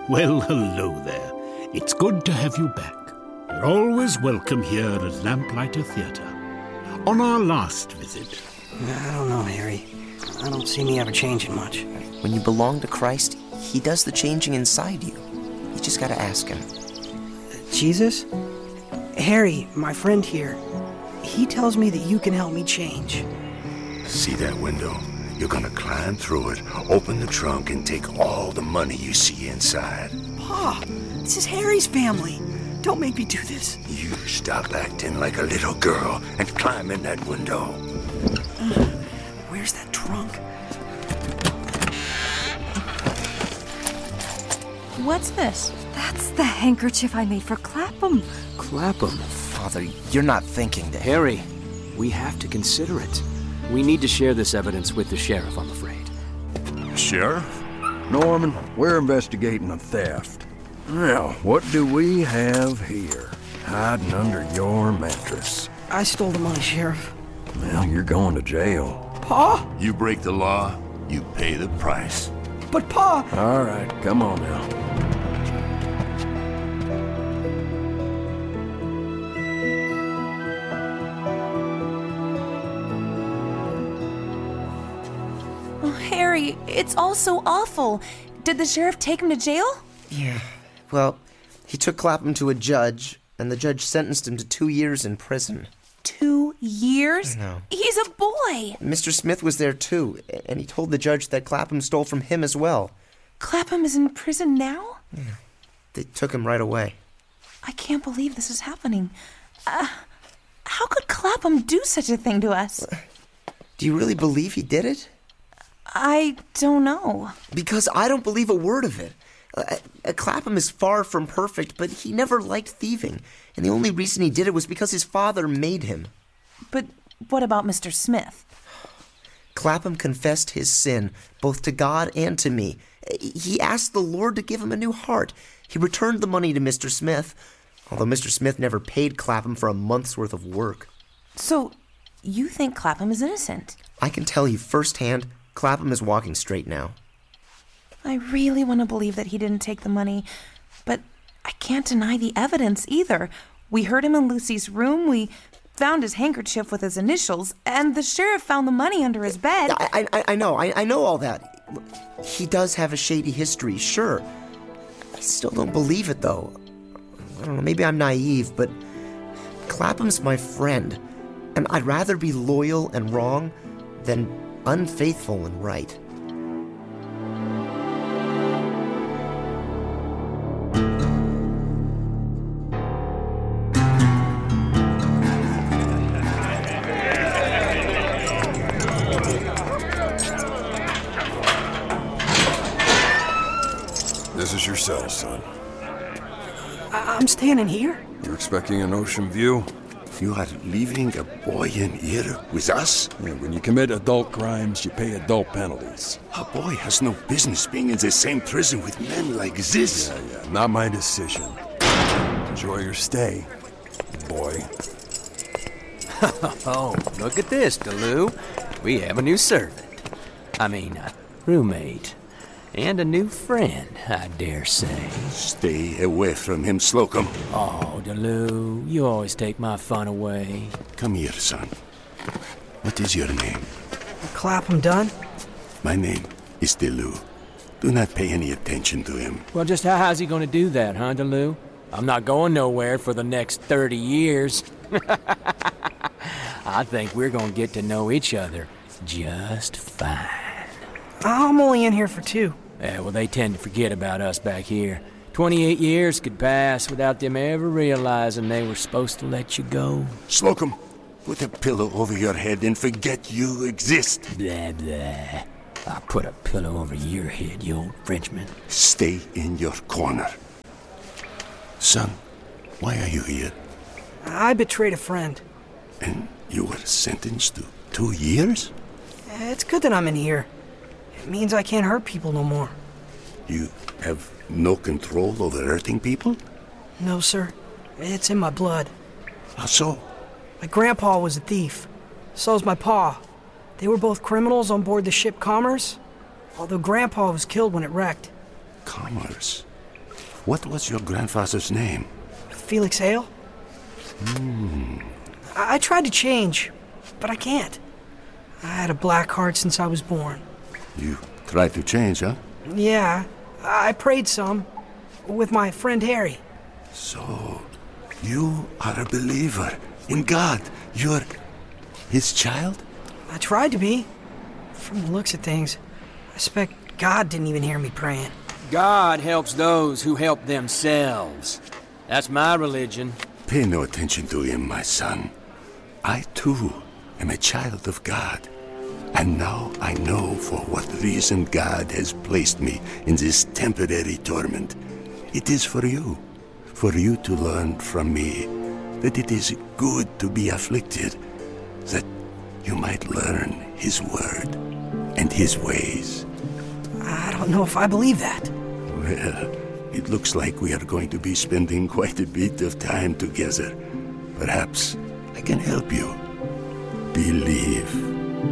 Well, hello there. It's good to have you back. You're always welcome here at Lamplighter Theatre. On our last visit... I don't know, Harry. I don't see me ever changing much. When you belong to Christ, He does the changing inside you. You just gotta ask Him. Jesus? Harry, my friend here, he tells me that you can help me change. See that window? You're gonna climb through it, open the trunk, and take all the money you see inside. Pa, this is Harry's family. Don't make me do this. You stop acting like a little girl and climb in that window. Where's that trunk? What's this? That's the handkerchief I made for Clapham. Clapham? Father, you're not thinking that... Harry, we have to consider it. We need to share this evidence with the sheriff, I'm afraid. Sheriff? Norman, we're investigating a theft. Now, what do we have here? Hiding under your mattress. I stole the money, Sheriff. Well, you're going to jail. Pa? You break the law, you pay the price. But Pa... All right, come on now. Oh, Harry, it's all so awful. Did the sheriff take him to jail? Yeah. Well, he took Clapham to a judge, and the judge sentenced him to 2 years in prison. 2 years? No. He's a boy. Mr. Smith was there too, and he told the judge that Clapham stole from him as well. Clapham is in prison now? Yeah. They took him right away. I can't believe this is happening. How could Clapham do such a thing to us? Do you really believe he did it? I don't know. Because I don't believe a word of it. Clapham is far from perfect, but he never liked thieving. And the only reason he did it was because his father made him. But what about Mr. Smith? Clapham confessed his sin, both to God and to me. He asked the Lord to give him a new heart. He returned the money to Mr. Smith, although Mr. Smith never paid Clapham for a month's worth of work. So, you think Clapham is innocent? I can tell you firsthand, Clapham is walking straight now. I really want to believe that he didn't take the money, but I can't deny the evidence either. We heard him in Lucy's room, we found his handkerchief with his initials, and the sheriff found the money under his bed. I know all that. He does have a shady history, sure. I still don't believe it, though. I don't know, maybe I'm naive, but Clapham's my friend, and I'd rather be loyal and wrong than unfaithful and right. This is your cell, son. I'm standing here? You're expecting an ocean view? You are leaving a boy in here with us? Yeah, when you commit adult crimes, you pay adult penalties. A boy has no business being in the same prison with men like this. Yeah, not my decision. Enjoy your stay, boy. Oh, look at this, DeLue. We have a new servant. Roommate. And a new friend, I dare say. Stay away from him, Slocum. Oh, DeLue, you always take my fun away. Come here, son. What is your name? Clapham Dunn? My name is DeLue. Do not pay any attention to him. Well, just how's he gonna do that, huh, DeLue? I'm not going nowhere for the next 30 years. I think we're gonna get to know each other just fine. I'm only in here for 2. Yeah, well, they tend to forget about us back here. 28 years could pass without them ever realizing they were supposed to let you go. Slocum, put a pillow over your head and forget you exist. Blah, blah. I'll put a pillow over your head, you old Frenchman. Stay in your corner. Son, why are you here? I betrayed a friend. And you were sentenced to 2 years? It's good that I'm in here. It means I can't hurt people no more. You have no control over hurting people? No, sir. It's in my blood. How so? My grandpa was a thief. So's my pa. They were both criminals on board the ship Commerce, although grandpa was killed when it wrecked. Commerce? What was your grandfather's name? Felix Hale? I tried to change, but I can't. I had a black heart since I was born. You tried to change, huh? Yeah, I prayed some. With my friend Harry. So, you are a believer in God. You're his child? I tried to be. From the looks of things, I suspect God didn't even hear me praying. God helps those who help themselves. That's my religion. Pay no attention to him, my son. I, too, am a child of God. And now I know for what reason God has placed me in this temporary torment. It is for you to learn from me that it is good to be afflicted, that you might learn his word and his ways. I don't know if I believe that. Well, it looks like we are going to be spending quite a bit of time together. Perhaps I can help you. Believe.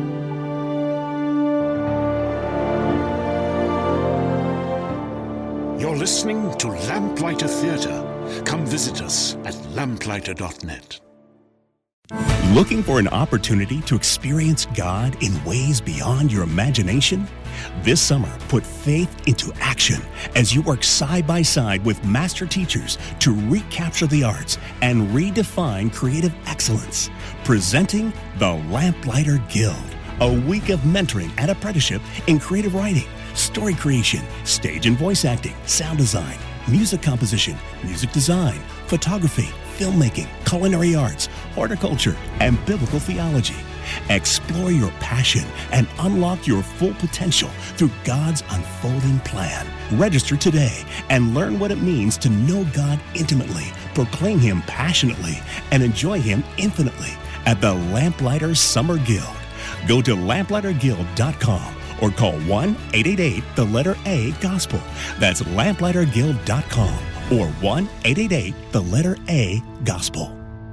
You're listening to Lamplighter Theatre. Come visit us at lamplighter.net. Looking for an opportunity to experience God in ways beyond your imagination? This summer, put faith into action as you work side by side with master teachers to recapture the arts and redefine creative excellence. Presenting the Lamplighter Guild, a week of mentoring and apprenticeship in creative writing, story creation, stage and voice acting, sound design, music composition, music design, photography, filmmaking, culinary arts, horticulture, and biblical theology. Explore your passion and unlock your full potential through God's unfolding plan. Register today and learn what it means to know God intimately, proclaim Him passionately, and enjoy Him infinitely at the Lamplighter Summer Guild. Go to lamplighterguild.com or call 1-888-A-GOSPEL. That's lamplighterguild.com or 1-888-A-GOSPEL.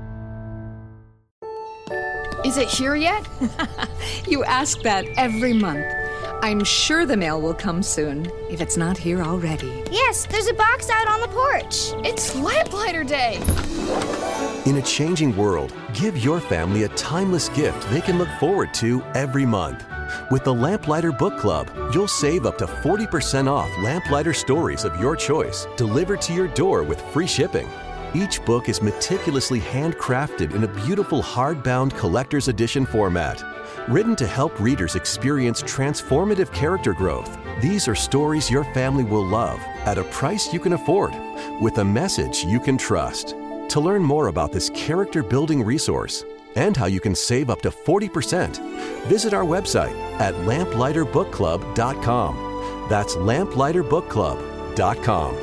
Is it here yet? You ask that every month. I'm sure the mail will come soon, if it's not here already. Yes, there's a box out on the porch. It's Lamplighter Day. In a changing world, give your family a timeless gift they can look forward to every month. With the Lamplighter Book Club, you'll save up to 40% off Lamplighter stories of your choice, delivered to your door with free shipping. Each book is meticulously handcrafted in a beautiful hardbound collector's edition format. Written to help readers experience transformative character growth, these are stories your family will love at a price you can afford, with a message you can trust. To learn more about this character-building resource and how you can save up to 40%, visit our website at lamplighterbookclub.com. That's lamplighterbookclub.com.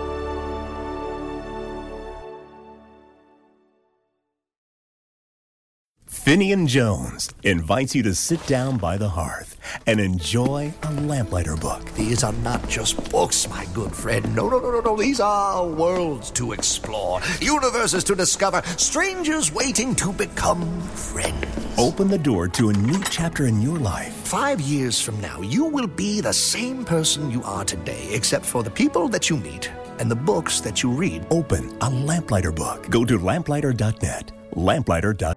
Finian Jones invites you to sit down by the hearth and enjoy a Lamplighter book. These are not just books, my good friend. No. These are worlds to explore, universes to discover, strangers waiting to become friends. Open the door to a new chapter in your life. 5 years from now, you will be the same person you are today, except for the people that you meet and the books that you read. Open a Lamplighter book. Go to lamplighter.net. Lamplighter.net.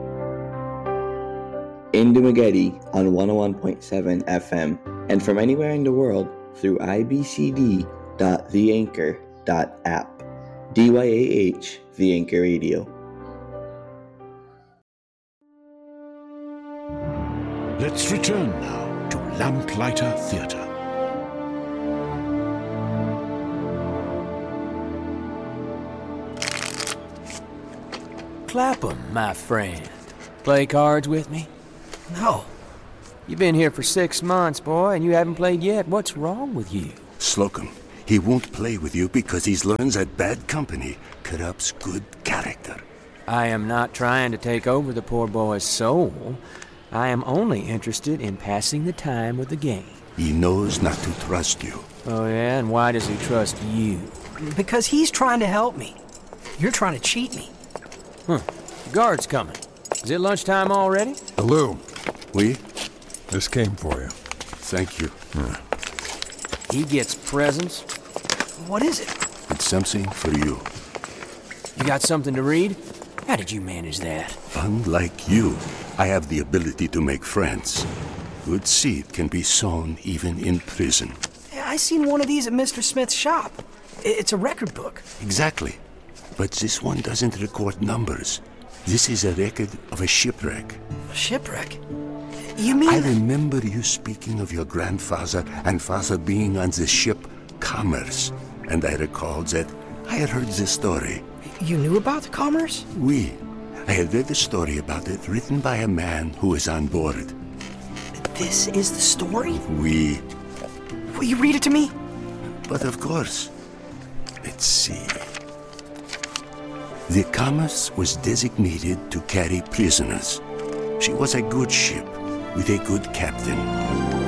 In Dumageddon on 101.7 FM, and from anywhere in the world through ibcd.theanchor.app. DYAH, The Anchor Radio. Let's return now to Lamplighter Theatre. Clapham, my friend. Play cards with me? No. You've been here for 6 months, boy, and you haven't played yet. What's wrong with you? Slocum, he won't play with you because he's learned that bad company corrupts good character. I am not trying to take over the poor boy's soul. I am only interested in passing the time with the game. He knows not to trust you. Oh, yeah? And why does he trust you? Because he's trying to help me. You're trying to cheat me. The guard's coming. Is it lunchtime already? Hello. Oui? This came for you. Thank you. He gets presents. What is it? It's something for you. You got something to read? How did you manage that? Unlike you, I have the ability to make friends. Good seed can be sown even in prison. I seen one of these at Mr. Smith's shop. It's a record book. Exactly. But this one doesn't record numbers. This is a record of a shipwreck. A shipwreck? You mean... I remember you speaking of your grandfather and father being on the ship Commerce. And I recalled that I had heard the story. You knew about the Commerce? Oui. I had read the story about it written by a man who was on board. This is the story? Oui. Will you read it to me? But of course. Let's see. The Commerce was designated to carry prisoners. She was a good ship with a good captain.